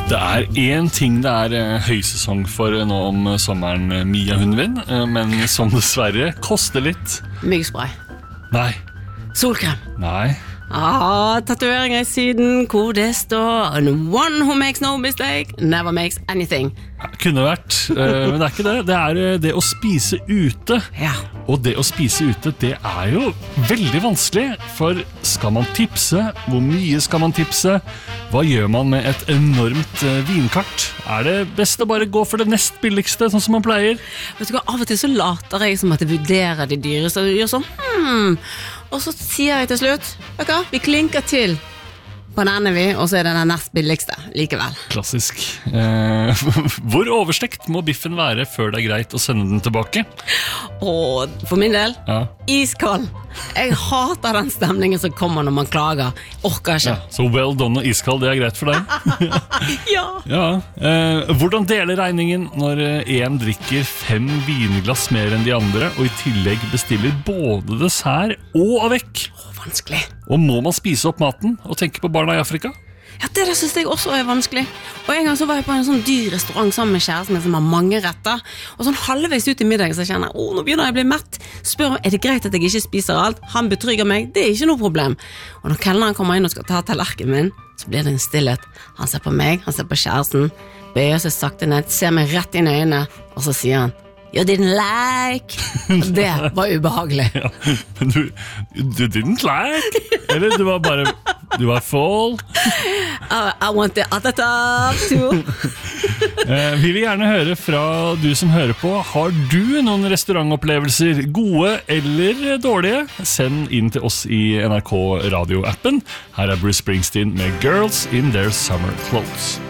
Det en ting det høysesong for nå om sommeren, Mia hunden min, men som dessverre koster litt. Myggspray. Nei. Solkrem. Nei. Tatoveringer I syden, hvor det står "And one who makes no mistake never makes anything." Kunne vært, men det ikke det. Det det å spise ute. Ja. Og det å spise ute, det jo veldig vanskelig. For skal man tipse? Hvor mye skal man tipse? Hva gjør man med et enormt vinkart? Det best å bare gå for det nest billigste, sånn som man pleier? Vet du hva, av og til så later jeg som at jeg vurderer de dyreste, og gjør sånn, og så sier jeg til slutt, vet du hva, vi klinker til på denne vi, og så det den nest billigste likevel. Klassisk. Hvor overstekt må biffen være før det greit å sende den tilbake? Og for min del, iskald. Jeg hater den stemningen som kommer når man klager. Orker ikke. Ja, så well done og iskald, det greit for deg? Ja. Hvordan dele regningen når en drikker 5 vinglass mer enn de andre, og I tillegg bestiller både dessert og avec? Vanskelig. Og må man spise opp maten og tenke på barna I Afrika? Ja, det synes jeg også vanskelig. Og en gang så var jeg på en sånn dyr restaurant sammen med kjæresten min som har mange retter. Og sånn halvveis ut I middag så kjenner jeg, nå begynner jeg å bli mett. Spør om, det greit at jeg ikke spiser alt? Han betrygger meg, det ikke noe problem. Og når kelneren kommer inn og skal ta tallerken min, så blir det en stillhet. Han ser på meg, han ser på kjæresten, bøyer seg sakte ned, ser meg rett inn I øynene, og så sier han, You didn't like. Det var ubehagelig. Ja, men du didn't like? Eller du var bare, du var full? I want the other top too. Vi vil gjerne høre fra du som hører på. Har du noen restaurantopplevelser, gode eller dårlige? Send inn til oss I NRK Radio-appen. Her Bruce Springsteen med Girls in Their Summer Clothes.